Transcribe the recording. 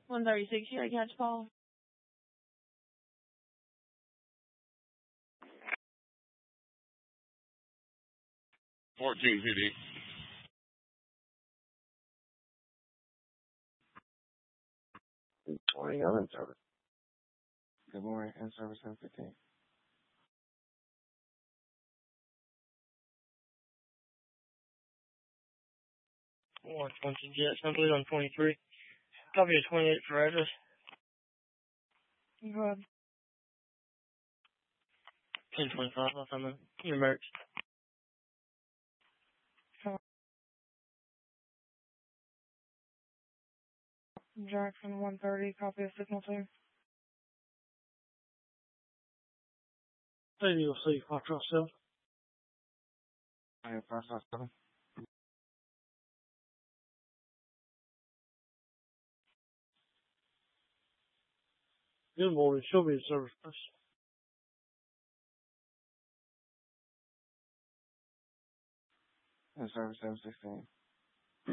136, you gotta catch Paul. 14 PD. Morning, I'm in service. Good morning, in service 715. Washington Jet, Assembly on 23. Copy of 28 for address. Go ahead. 1025, I'll come in. Your merch. Jackson 130, copy of signal 2. ADLC, Foxtrot 7. I have 557. Good morning, show me the service, please. In service 716.